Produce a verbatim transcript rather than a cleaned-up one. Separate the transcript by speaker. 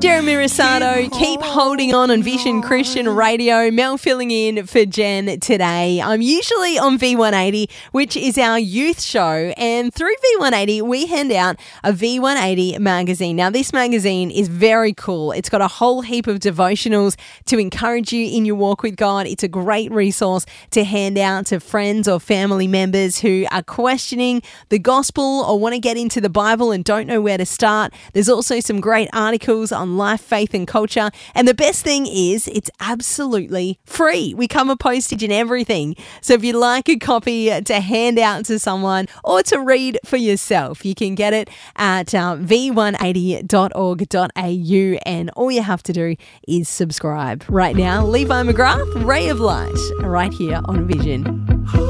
Speaker 1: Jeremy Rosado, keep holding on on Vision Christian Radio. Mel filling in for Jen today. I'm usually on V one eighty, which is our youth show, and through V one eighty, we hand out a V one eighty magazine. Now, this magazine is very cool. It's got a whole heap of devotionals to encourage you in your walk with God. It's a great resource to hand out to friends or family members who are questioning the gospel or want to get into the Bible and don't know where to start. There's also some great articles on life, faith and culture. And the best thing is it's absolutely free. We cover postage and everything. So if you'd like a copy to hand out to someone or to read for yourself, you can get it at uh, v one eighty dot org dot a u, and all you have to do is subscribe. Right now, Levi McGrath, Ray of Light, right here on Vision.